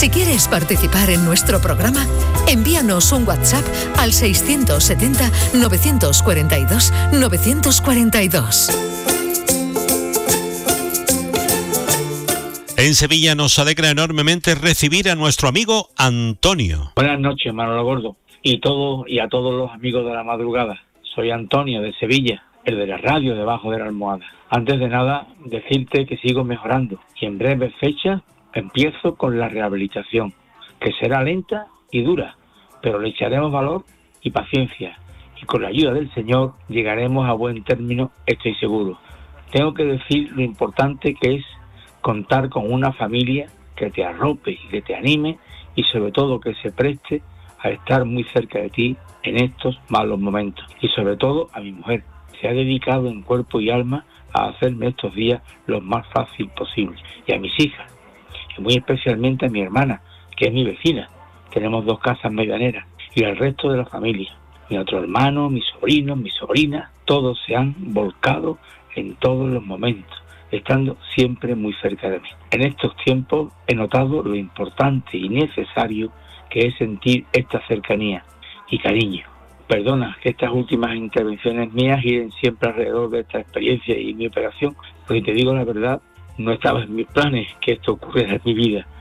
Si quieres participar en nuestro programa, envíanos un WhatsApp al 670-942-942. En Sevilla nos alegra enormemente recibir a nuestro amigo Antonio. Buenas noches, Manolo Gordo, y a todos los amigos de la madrugada. Soy Antonio de Sevilla, el de la radio debajo de la almohada. Antes de nada, decirte que sigo mejorando y en breve fecha empiezo con la rehabilitación, que será lenta y dura, pero le echaremos valor y paciencia, y con la ayuda del Señor llegaremos a buen término, estoy seguro. Tengo que decir lo importante que es contar con una familia que te arrope y que te anime, y sobre todo que se preste a estar muy cerca de ti en estos malos momentos. Y sobre todo a mi mujer, se ha dedicado en cuerpo y alma a hacerme estos días lo más fácil posible. Y a mis hijas, y muy especialmente a mi hermana, que es mi vecina. Tenemos 2 casas medianeras. Y al resto de la familia. Mi otro hermano, mis sobrinos, mis sobrinas, todos se han volcado en todos los momentos, estando siempre muy cerca de mí. En estos tiempos he notado lo importante y necesario que es sentir esta cercanía y cariño. Perdona que estas últimas intervenciones mías giren siempre alrededor de esta experiencia y mi operación, porque te digo la verdad, no estaba en mis planes que esto ocurriera en mi vida.